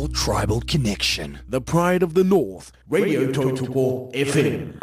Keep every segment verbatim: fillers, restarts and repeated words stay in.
tribal connection. The pride of the North, Radio Tautuko F M.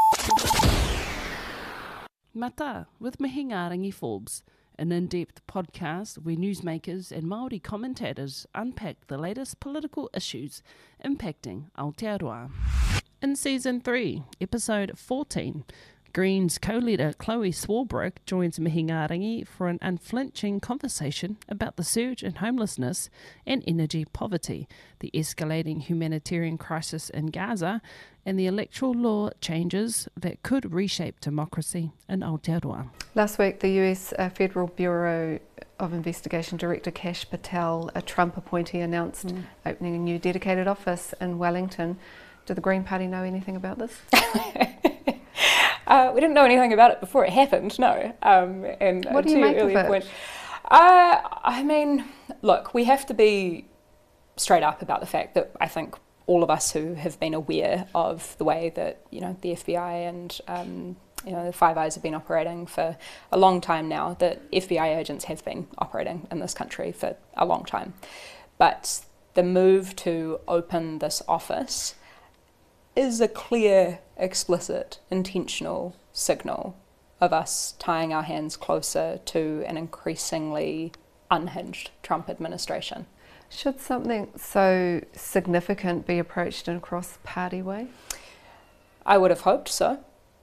Mata with Mihingarangi Forbes, an in-depth podcast where newsmakers and Māori commentators unpack the latest political issues impacting Aotearoa. In Season three, Episode fourteen, Greens co-leader Chloe Swarbrick joins Mihingarangi for an unflinching conversation about the surge in homelessness and energy poverty, the escalating humanitarian crisis in Gaza, and the electoral law changes that could reshape democracy in Aotearoa. Last week, the U S uh, Federal Bureau of Investigation Director Kash Patel, a Trump appointee, announced mm. opening a new dedicated office in Wellington. Did the Green Party know anything about this? Uh, we didn't know anything about it before it happened, no. Um, and what do you make of it? Point, uh, I mean, look, we have to be straight up about the fact that I think all of us who have been aware of the way that, you know, the F B I and um, you know, the Five Eyes have been operating for a long time now, that F B I agents have been operating in this country for a long time. But the move to open this office is a clear, explicit, intentional signal of us tying our hands closer to an increasingly unhinged Trump administration. Should something so significant be approached in a cross-party way? I would have hoped so.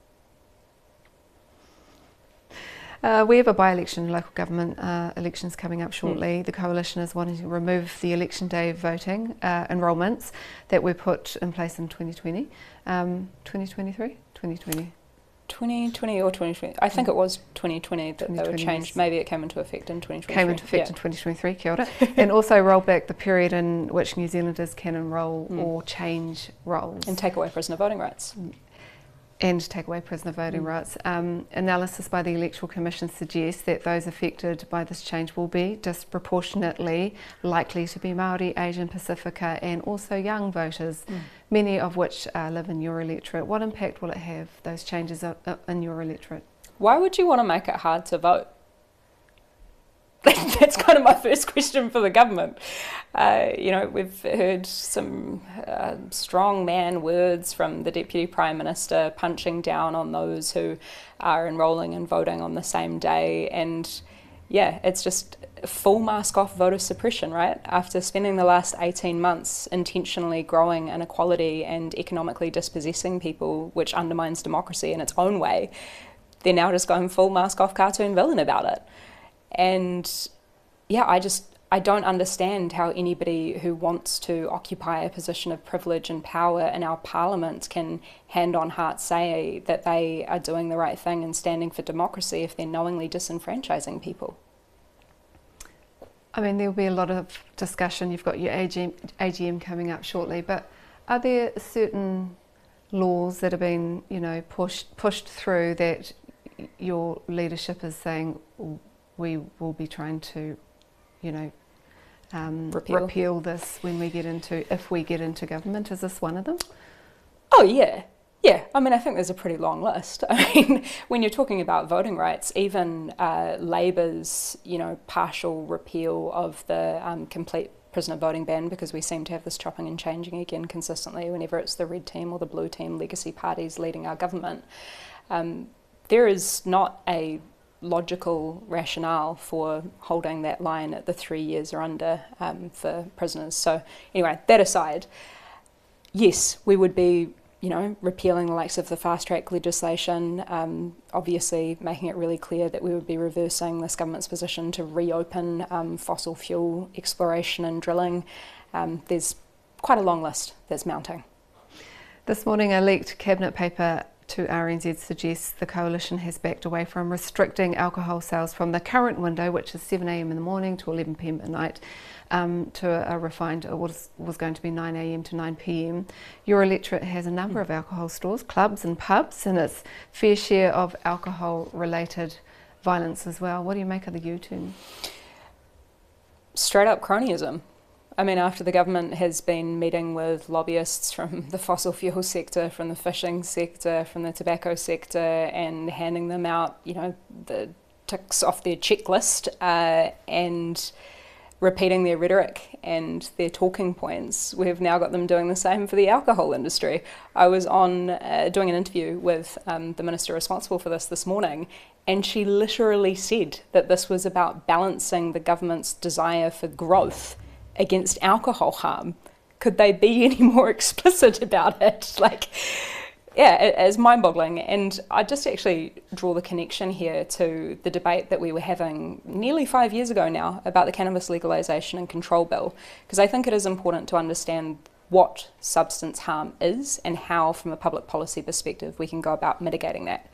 Uh, we have a by-election local government uh, elections coming up shortly. Mm. The coalition is wanting to remove the election day voting uh, enrolments that were put in place in twenty twenty. Um, twenty twenty-three? twenty twenty. twenty twenty or twenty twenty? I think it was twenty twenty that they were changed. Yes. Maybe it came into effect in twenty twenty-three. Came into effect yeah. in twenty twenty-three, kia ora. And also roll back the period in which New Zealanders can enrol mm. or change roles. And take away prisoner voting rights. Mm. And take away prisoner voting mm. rights. Um, analysis by the Electoral Commission suggests that those affected by this change will be disproportionately likely to be Māori, Asian, Pacifica, and also young voters, mm. many of which uh, live in your electorate. What impact will it have, those changes uh, uh, in your electorate? Why would you want to make it hard to vote? That's kind of my first question for the government. Uh, you know, we've heard some uh, strong man words from the Deputy Prime Minister punching down on those who are enrolling and voting on the same day. And yeah, it's just full mask off voter suppression, right? After spending the last eighteen months intentionally growing inequality and economically dispossessing people, which undermines democracy in its own way, they're now just going full mask off cartoon villain about it. And yeah, I just, I don't understand how anybody who wants to occupy a position of privilege and power in our parliament can hand on heart say that they are doing the right thing and standing for democracy if they're knowingly disenfranchising people. I mean, there'll be a lot of discussion. You've got your A G M, A G M coming up shortly, but are there certain laws that have been, you know, pushed pushed through that your leadership is saying we will be trying to, you know, um, repeal. repeal this when we get into, if we get into government? Is this one of them? Oh yeah, yeah. I mean, I think there's a pretty long list. I mean, when you're talking about voting rights, even uh, Labour's, you know, partial repeal of the um, complete prisoner voting ban, because we seem to have this chopping and changing again consistently whenever it's the red team or the blue team legacy parties leading our government. Um, there is not a logical rationale for holding that line at the three years or under um, for prisoners. So anyway, that aside, yes, we would be, you know, repealing the likes of the fast track legislation, um, obviously making it really clear that we would be reversing this government's position to reopen um, fossil fuel exploration and drilling. Um, there's quite a long list that's mounting. This morning a leaked cabinet paper to R N Z suggests the coalition has backed away from restricting alcohol sales from the current window, which is seven a m in the morning to eleven p m at night, um, to a, a refined, it was, was going to be nine a m to nine p m. Your electorate has a number of alcohol stores, clubs and pubs, and its fair share of alcohol-related violence as well. What do you make of the U-turn? Straight up cronyism. I mean, after the government has been meeting with lobbyists from the fossil fuel sector, from the fishing sector, from the tobacco sector, and handing them out, you know, the ticks off their checklist, uh, and repeating their rhetoric and their talking points, we've now got them doing the same for the alcohol industry. I was on uh, doing an interview with um, the minister responsible for this this morning, and she literally said that this was about balancing the government's desire for growth against alcohol harm. Could they be any more explicit about it? Like, yeah, it, it's mind-boggling. And I just actually draw the connection here to the debate that we were having nearly five years ago now about the Cannabis Legalisation and Control Bill, because I think it is important to understand what substance harm is and how, from a public policy perspective, we can go about mitigating that.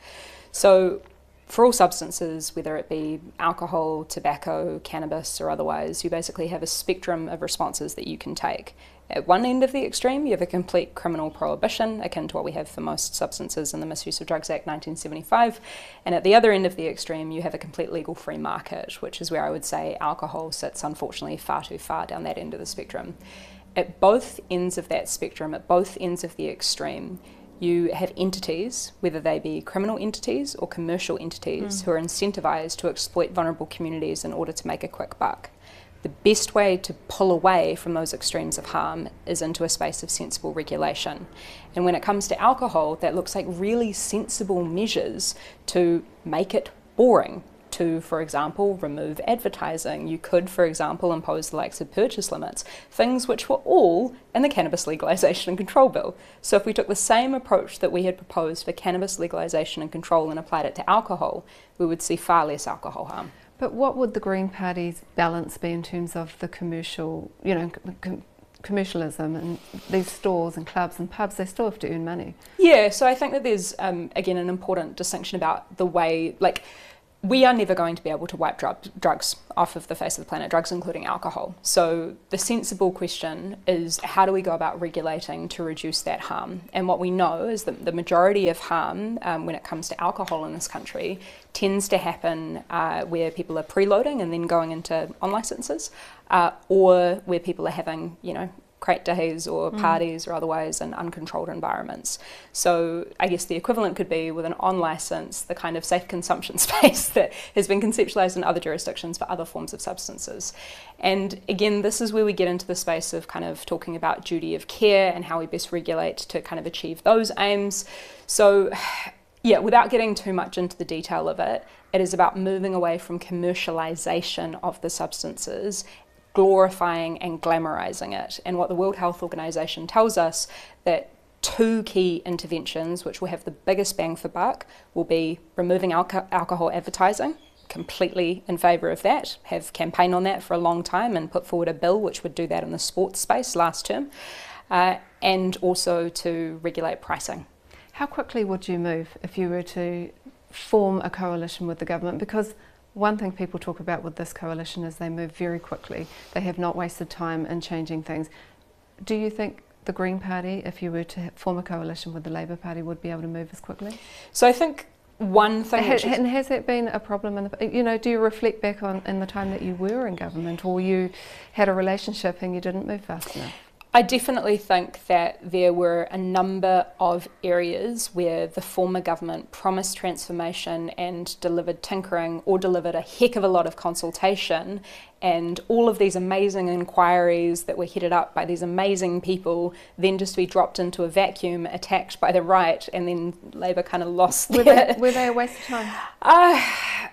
So for all substances, whether it be alcohol, tobacco, cannabis or otherwise, you basically have a spectrum of responses that you can take. At one end of the extreme, you have a complete criminal prohibition, akin to what we have for most substances in the Misuse of Drugs Act nineteen seventy-five. And at the other end of the extreme, you have a complete legal free market, which is where I would say alcohol sits, unfortunately, far too far down that end of the spectrum. At both ends of that spectrum, at both ends of the extreme, you have entities, whether they be criminal entities or commercial entities, mm. who are incentivized to exploit vulnerable communities in order to make a quick buck. The best way to pull away from those extremes of harm is into a space of sensible regulation. And when it comes to alcohol, that looks like really sensible measures to make it boring. To, for example, remove advertising. You could, for example, impose the likes of purchase limits, things which were all in the Cannabis Legalisation and Control Bill. So if we took the same approach that we had proposed for cannabis legalisation and control and applied it to alcohol, we would see far less alcohol harm. But what would the Green Party's balance be in terms of the commercial, you know, com- commercialism and these stores and clubs and pubs? They still have to earn money. Yeah, so I think that there's, um, again, an important distinction about the way, like, we are never going to be able to wipe drug, drugs off of the face of the planet, drugs including alcohol. So the sensible question is, how do we go about regulating to reduce that harm? And what we know is that the majority of harm um, when it comes to alcohol in this country tends to happen uh, where people are preloading and then going into on licenses, uh, or where people are having, you know, crate days or parties mm. or otherwise in uncontrolled environments. So I guess the equivalent could be with an on-licence, the kind of safe consumption space that has been conceptualised in other jurisdictions for other forms of substances. And again, this is where we get into the space of kind of talking about duty of care and how we best regulate to kind of achieve those aims. So yeah, without getting too much into the detail of it, it is about moving away from commercialisation of the substances, glorifying and glamorizing it. And what the World Health Organization tells us, that two key interventions which will have the biggest bang for buck will be removing alco- alcohol advertising. Completely in favour of that, have campaigned on that for a long time and put forward a bill which would do that in the sports space last term, uh, and also to regulate pricing. How quickly would you move if you were to form a coalition with the government? Because one thing people talk about with this coalition is they move very quickly. They have not wasted time in changing things. Do you think the Green Party, if you were to form a coalition with the Labour Party, would be able to move as quickly? So I think one thing... Ha- and has that been a problem? In the, you know, do you reflect back on in the time that you were in government, or you had a relationship and you didn't move fast enough? I definitely think that there were a number of areas where the former government promised transformation and delivered tinkering, or delivered a heck of a lot of consultation, and all of these amazing inquiries that were headed up by these amazing people then just to be dropped into a vacuum, attacked by the right, and then Labour kind of lost were their... They, were they a waste of time? Uh,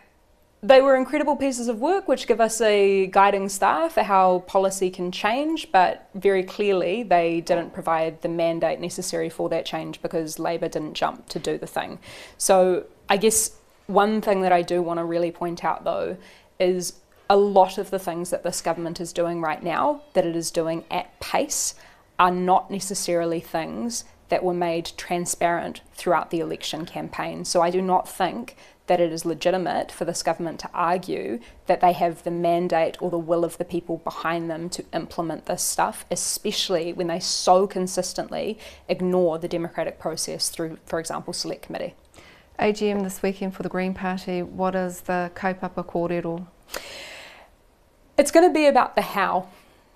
They were incredible pieces of work which give us a guiding star for how policy can change, but very clearly they didn't provide the mandate necessary for that change because Labour didn't jump to do the thing. So I guess one thing that I do want to really point out though is a lot of the things that this government is doing right now, that it is doing at pace, are not necessarily things that were made transparent throughout the election campaign. So I do not think that it is legitimate for this government to argue that they have the mandate or the will of the people behind them to implement this stuff, especially when they so consistently ignore the democratic process through, for example, Select Committee. A G M this weekend for the Green Party, what is the kaupapa kōrero? It's going to be about the how.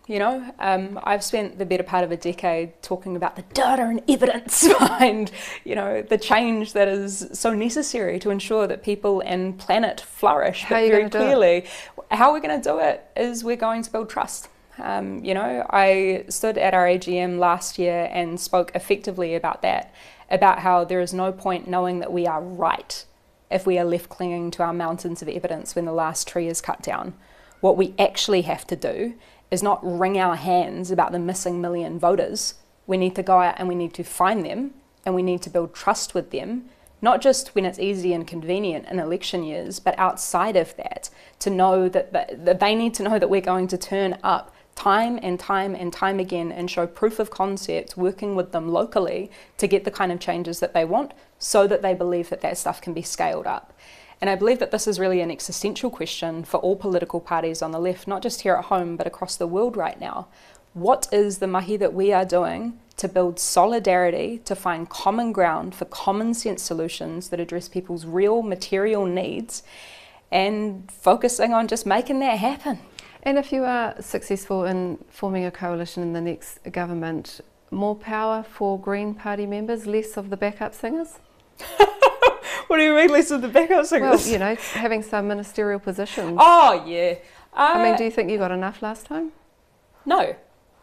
You know, um, I've spent the better part of a decade talking about the data and evidence behind, you know, the change that is so necessary to ensure that people and planet flourish. How but are you very going to do clearly, it? how we're going to do it is we're going to build trust. Um, you know, I stood at our A G M last year and spoke effectively about that, about how there is no point knowing that we are right if we are left clinging to our mountains of evidence when the last tree is cut down. What we actually have to do is not wring our hands about the missing million voters. We need to go out and we need to find them, and we need to build trust with them, not just when it's easy and convenient in election years, but outside of that, to know that, that they need to know that we're going to turn up time and time and time again and show proof of concept, working with them locally to get the kind of changes that they want, so that they believe that that stuff can be scaled up. And I believe that this is really an existential question for all political parties on the left, not just here at home, but across the world right now. What is the mahi that we are doing to build solidarity, to find common ground for common sense solutions that address people's real material needs, and focusing on just making that happen? And if you are successful in forming a coalition in the next government, more power for Green Party members, less of the backup singers? What do you mean, less of the backup singers? Well, you know, having some ministerial positions. Oh, yeah. Uh, I mean, do you think you got enough last time? No.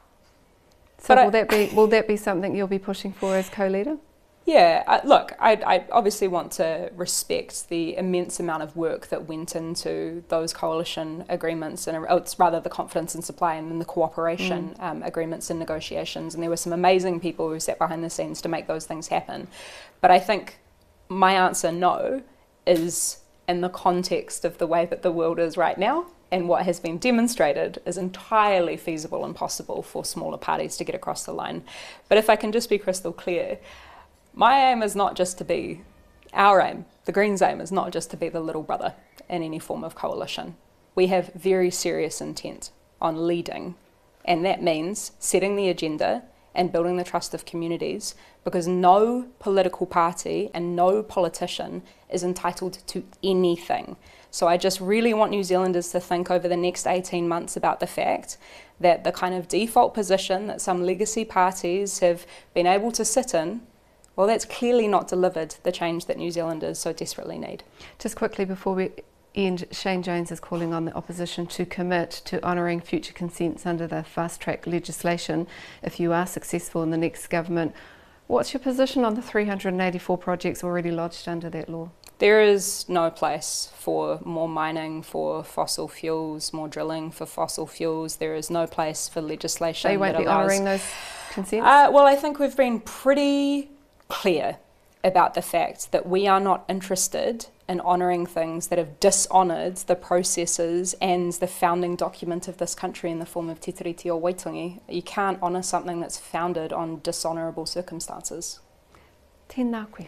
So But will I- that be will that be something you'll be pushing for as co-leader? Yeah, I, look, I, I obviously want to respect the immense amount of work that went into those coalition agreements, and oh, it's rather the confidence and supply and then the cooperation mm. um, agreements and negotiations. And there were some amazing people who sat behind the scenes to make those things happen. But I think my answer no is in the context of the way that the world is right now, and what has been demonstrated is entirely feasible and possible for smaller parties to get across the line. But if I can just be crystal clear, my aim is not just to be, our aim, the Greens' aim is not just to be the little brother in any form of coalition. We have very serious intent on leading, and that means setting the agenda and building the trust of communities, because no political party and no politician is entitled to anything. So I just really want New Zealanders to think over the next eighteen months about the fact that the kind of default position that some legacy parties have been able to sit in, well, that's clearly not delivered the change that New Zealanders so desperately need. Just quickly before we end, Shane Jones is calling on the opposition to commit to honouring future consents under the fast-track legislation if you are successful in the next government. What's your position on the three hundred eighty-four projects already lodged under that law? There is no place for more mining for fossil fuels, more drilling for fossil fuels. There is no place for legislation So you won't that be allows... honouring those consents? Uh, well, I think we've been pretty clear about the fact that we are not interested in honouring things that have dishonoured the processes and the founding document of this country in the form of Te Tiriti o Waitangi. You can't honour something that's founded on dishonourable circumstances. Tēnā koe.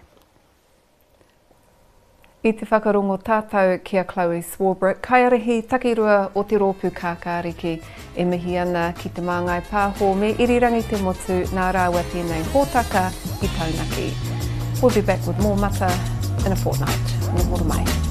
I te whakarongo tātou kia Chloe Swarbrick, kaiarihi takirua o te rōpū kākāriki e mihi ana ki te māngai pāho me irirangi te motu nā rāua tēnei hōtaka I taunaki. We'll be back with more mata in a fortnight. Nō moro mai.